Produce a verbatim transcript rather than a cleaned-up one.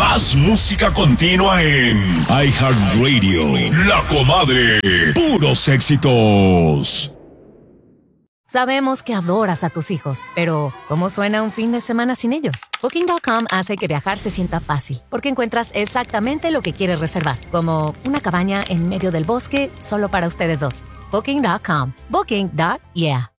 Más música continua en iHeartRadio. La Comadre. Puros éxitos. Sabemos que adoras a tus hijos, pero ¿cómo suena un fin de semana sin ellos? Booking punto com hace que viajar se sienta fácil, porque encuentras exactamente lo que quieres reservar, como una cabaña en medio del bosque solo para ustedes dos. Booking punto com. Booking. Yeah.